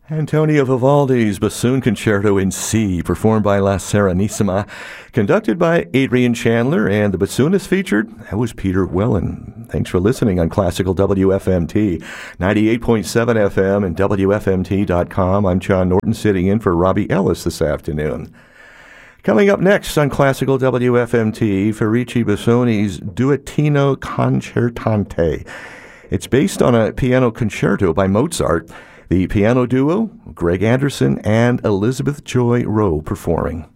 Antonio Vivaldi's Bassoon Concerto in C, performed by La Serenissima, conducted by Adrian Chandler, and the bassoonist featured, that was Peter Wellen. Thanks for listening on Classical WFMT, 98.7 FM and WFMT.com. I'm John Norton, sitting in for Robbie Ellis this afternoon. Coming up next on Classical WFMT, Ferici Bassoni's Duettino Concertante. It's based on a piano concerto by Mozart. The piano duo, Greg Anderson and Elizabeth Joy Rowe, performing.